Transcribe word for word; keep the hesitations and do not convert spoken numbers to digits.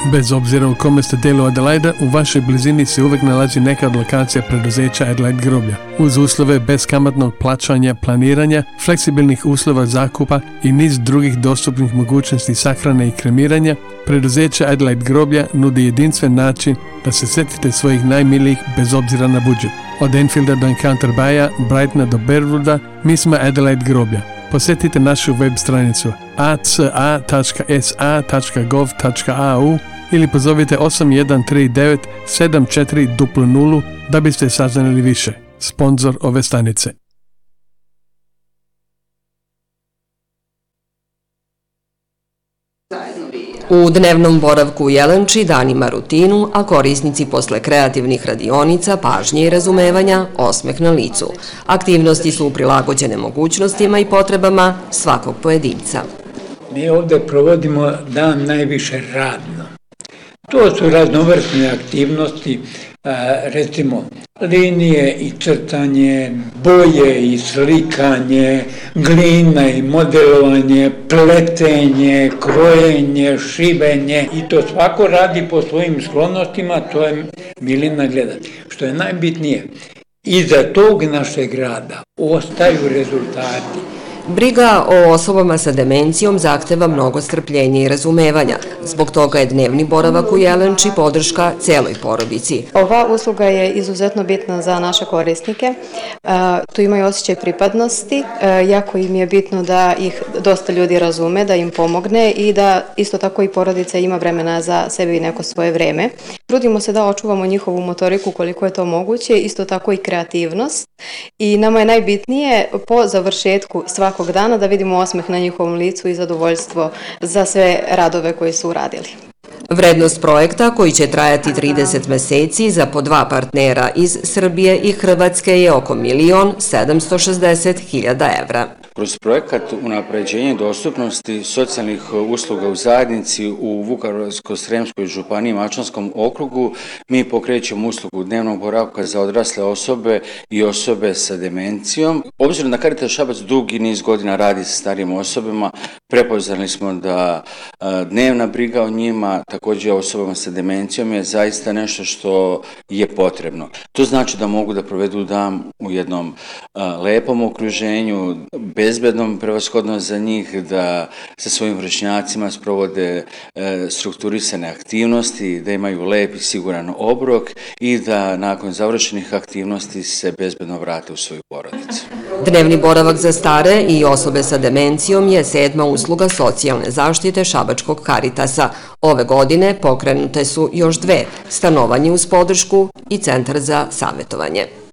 Bez obzira u kome ste delu Adelaida, u vašoj blizini se uvek nalazi neka od lokacija preduzeća Adelaide groblja. Uz uslove beskamatnog plaćanja, planiranja, fleksibilnih uslova zakupa i niz drugih dostupnih mogućnosti sahrane i kremiranja, preduzeće Adelaide groblja nudi jedinstven način da se setite svojih najmilijih bez obzira na budžet. Od Enfielda do Encounter Baya, Brightona do Berwooda, mi smo Adelaide groblja. Posjetite našu web stranicu a c a tačka s a tačka gov tačka a u ili pozovite osam jedan tri devet sedam četiri nula nula da biste saznali više. Sponzor ove stanice. U dnevnom boravku u Jelenči dan ima rutinu, a korisnici posle kreativnih radionica, pažnje i razumevanja, osmeh na licu. Aktivnosti su prilagođene mogućnostima i potrebama svakog pojedinca. Mi ovde provodimo dan najviše radno. To su raznovrsne aktivnosti, recimo linije i crtanje, boje i slikanje, glina i modelovanje, pletenje, krojenje, šivenje i to svako radi po svojim sklonostima, to je milina gledati. Što je najbitnije, iza tog našeg rada ostaju rezultati. Briga o osobama sa demencijom zahteva mnogo strpljenja i razumevanja. Zbog toga je dnevni boravak u Jelenči podrška celoj porodici. Ova usluga je izuzetno bitna za naše korisnike. Tu imaju osjećaj pripadnosti. Jako im je bitno da ih dosta ljudi razume, da im pomogne i da isto tako i porodica ima vremena za sebe i neko svoje vreme. Trudimo se da očuvamo njihovu motoriku koliko je to moguće, isto tako i kreativnost. I nama je najbitnije po završetku svakog dana da vidimo osmeh na njihovom licu i zadovoljstvo za sve radove koje su uradili. Vrednost projekta, koji će trajati trideset meseci za po dva partnera iz Srbije i Hrvatske, je oko milion sedamsto šezdeset hiljada evra. Kroz projekat unapređenja dostupnosti socijalnih usluga u zajednici u Vukovarsko-srijemskoj županiji i Mačvanskom okrugu mi pokrećemo uslugu dnevnog boravka za odrasle osobe i osobe sa demencijom. Obzirom da Caritas Šabac dugi niz godina radi sa starijim osobama, prepoznali smo da dnevna briga o njima, također osobama sa demencijom, je zaista nešto što je potrebno. To znači da mogu da provedu dan u jednom lepom okruženju, bezbednom prevashodno za njih, da sa svojim vršnjacima sprovode e, strukturisane aktivnosti, da imaju lep i siguran obrok i da nakon završenih aktivnosti se bezbedno vrate u svoju porodicu. Dnevni boravak za stare i osobe sa demencijom je sedma usluga socijalne zaštite Šabačkog Caritasa. Ove godine pokrenute su još dve, stanovanje uz podršku i centar za savjetovanje.